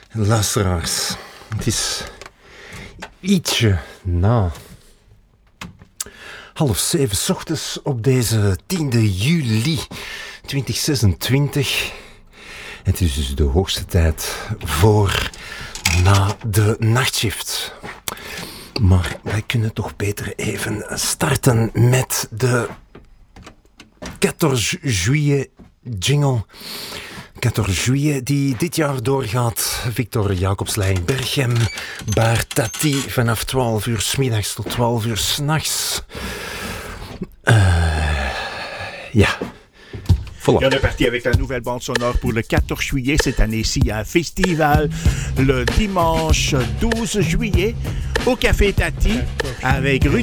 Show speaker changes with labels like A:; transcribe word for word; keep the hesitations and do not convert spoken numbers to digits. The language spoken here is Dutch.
A: Luisteraars, het is ietsje na half zeven 's ochtends op deze tiende juli twintig zesentwintig. Het is dus de hoogste tijd voor na de nachtshift. Maar wij kunnen toch beter even starten met de veertien juillet jingle. veertien juillet die dit jaar doorgaat. Victor Jacobslijn, Berchem, Bar Tati vanaf twaalf uur 's middags tot twaalf uur 's nachts. Uh, ja.
B: Voilà. Et on est parti avec la nouvelle bande sonore pour le quatorze juillet. Cette année-ci, il y a un festival le dimanche douze juillet au Café Tati avec Rudy